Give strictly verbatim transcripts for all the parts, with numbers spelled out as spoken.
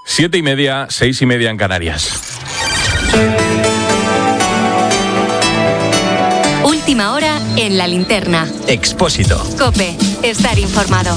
Siete y media, seis y media en Canarias. Última hora en La Linterna. Expósito. COPE. Estar informado.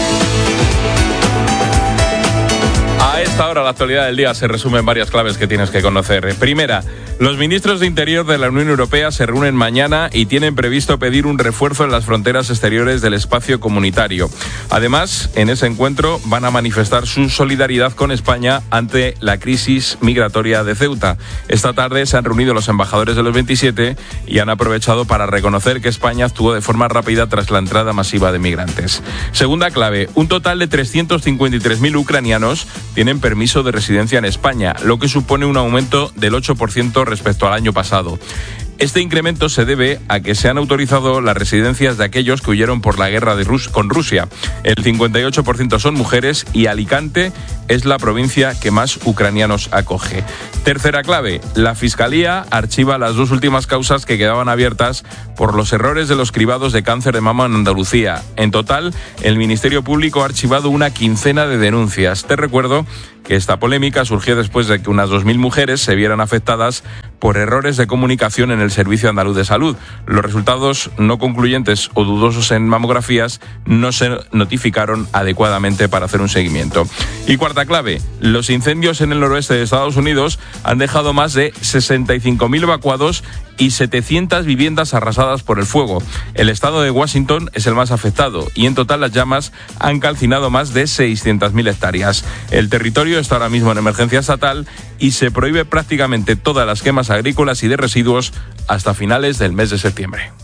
A esta hora, la actualidad del día se resume en varias claves que tienes que conocer. Primera, los ministros de Interior de la Unión Europea se reúnen mañana y tienen previsto pedir un refuerzo en las fronteras exteriores del espacio comunitario. Además, en ese encuentro van a manifestar su solidaridad con España ante la crisis migratoria de Ceuta. Esta tarde se han reunido los embajadores de los veintisiete y han aprovechado para reconocer que España actuó de forma rápida tras la entrada masiva de migrantes. Segunda clave, un total de trescientos cincuenta y tres mil ucranianos tienen permiso de residencia en España, lo que supone un aumento del ocho por ciento respecto al año pasado. Este incremento se debe a que se han autorizado las residencias de aquellos que huyeron por la guerra de Rus- con Rusia. El cincuenta y ocho por ciento son mujeres y Alicante es la provincia que más ucranianos acoge. Tercera clave, la Fiscalía archiva las dos últimas causas que quedaban abiertas por los errores de los cribados de cáncer de mama en Andalucía. En total, el Ministerio Público ha archivado una quincena de denuncias. Te recuerdo que esta polémica surgió después de que unas dos mil mujeres se vieran afectadas por errores de comunicación en el Servicio Andaluz de Salud. Los resultados no concluyentes o dudosos en mamografías no se notificaron adecuadamente para hacer un seguimiento. Y cuarta clave, los incendios en el noroeste de Estados Unidos han dejado más de sesenta y cinco mil evacuados y setecientas viviendas arrasadas por el fuego. El estado de Washington es el más afectado y en total las llamas han calcinado más de seiscientas mil hectáreas. El territorio está ahora mismo en emergencia estatal y se prohíbe prácticamente todas las quemas agrícolas y de residuos hasta finales del mes de septiembre.